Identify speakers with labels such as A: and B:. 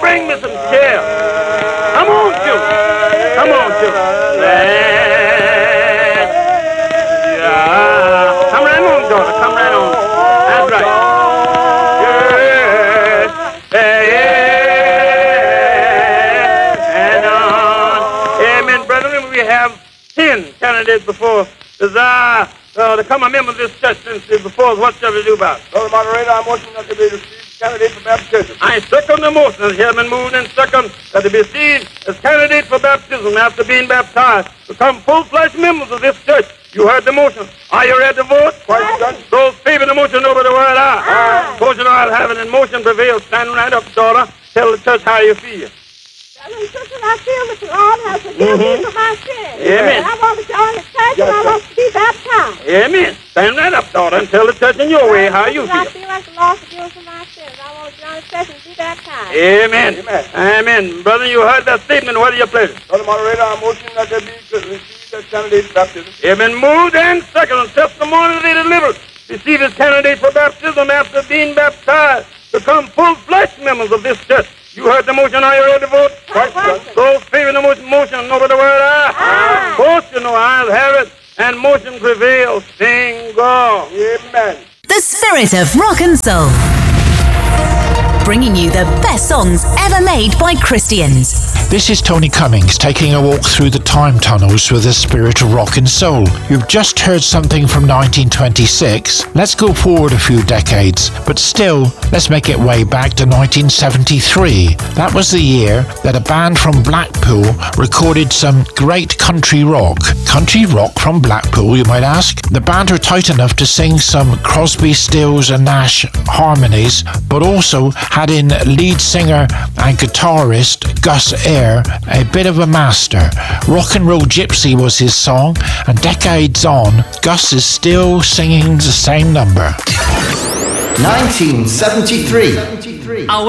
A: bring me some chairs. Come on, children. Come on, children. Yeah. Come right on, daughter. Come right on. That's right. Amen, brethren. We have 10 candidates before desire to become a member of this church since before us. What shall we do about it?
B: Brother Moderator, I motion that they be received candidate for baptism.
A: I second the motion that has been moved and second that they be received as candidates for baptism after being baptized, become full-fledged members of this church. You heard the motion. Are you ready to vote?
B: Quite done.
A: Those favoring the motion over the word aye. Motion ayes have it and motion prevails. Stand right up, daughter. Tell the church how you feel.
C: I feel that the Lord has forgiven me for my sins.
A: Amen.
C: And I want to join the church and I want to be baptized.
A: Amen. Stand right up, daughter, and tell the church in your way how you
C: I
A: feel.
C: feel like the Lord forgives me for my sins. I want to join the church and be baptized.
A: Amen. Amen. Brother, you heard that statement. What are your pleasure?
B: Brother Moderator, I motion that they be received as candidate for baptism.
A: Amen. Moved and second on testimony they delivered. Receive as candidate for baptism after being baptized. Become full-fledged members of this church. You heard the motion. Are you ready to vote?
B: Quite done.
A: Those favoring the motion over the word aye. Vote, you know, ayes have it. And motion prevails. Sing God.
B: Amen.
D: The Spirit of Rock and Soul. Bringing you the best songs ever made by Christians.
E: This is Tony Cummings taking a walk through the time tunnels with the Spirit of Rock and Soul. You've just heard something from 1926. Let's go forward a few decades, but still, let's make it way back to 1973. That was the year that a band from Blackpool recorded some great country rock. Country rock from Blackpool, you might ask? The band are tight enough to sing some Crosby, Stills and Nash harmonies, but also had in lead singer and guitarist Gus Eyre, a bit of a master. Rock and Roll Gypsy was his song, and decades on, Gus is still singing the same number.
F: 1973.